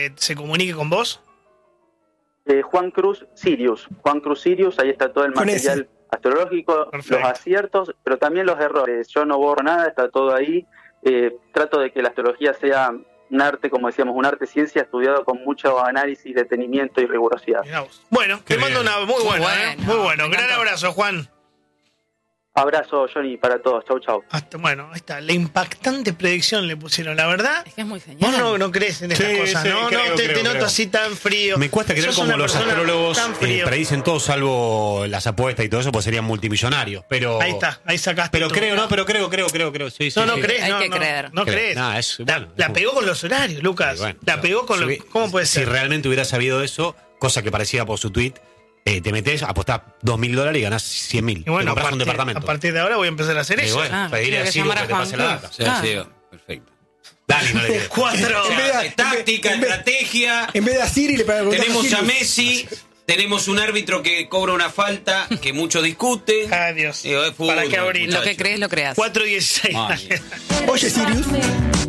que se comunique con vos? Juan Cruz Sirius, ahí está todo el Con material ese. astrológico, Perfecto. los aciertos, pero también los errores. Yo no borro nada, está todo ahí. Trato de que la astrología sea un arte, como decíamos, un arte ciencia estudiado con mucho análisis, detenimiento y rigurosidad. Mirá vos. Bueno, Qué te mando bien. una muy buena, muy bueno. me Gran encantó. abrazo, Juan. Abrazo, Johnny, para todos. Chau, chau. Bueno, ahí está. La impactante predicción le pusieron, la verdad. Es que es muy genial. Vos no crees en estas Sí, cosas, sí, ¿no? creo, No te creo. noto así tan frío. Me cuesta creer Sos como una los persona astrólogos tan frío. predicen todo salvo las apuestas y todo eso, pues serían multimillonarios. Pero Ahí está, ahí sacaste. Pero todo. creo, no, pero creo. Sí, sí, No, no sí. crees, Hay no, que no, creer. no Creo. crees. Nah, es- bueno, la pegó con los horarios, Lucas. Sí, bueno, la pegó con los... ¿Cómo puede Si ser? realmente hubiera sabido eso, cosa que parecía por su tweet, te metés, apostás $2.000 y ganás 100.000. Y bueno, te compras un a departamento. partir de ahora voy a empezar a hacer Y eso. bueno, pedirle tiene que así llamar que a te pase la Juan data. Cruz. Sí, perfecto. Dale, no le quedes. 4. En vez de- Táctica, en vez- estrategia. En vez de a Siri le preguntamos Tenemos a Sirius. Messi, tenemos un árbitro que cobra una falta que muchos discuten. Adiós. Digo, es fútbol, ¿Para qué abrir? Lo que crees, lo creas. 4:16. Muy bien. Oye, Sirius.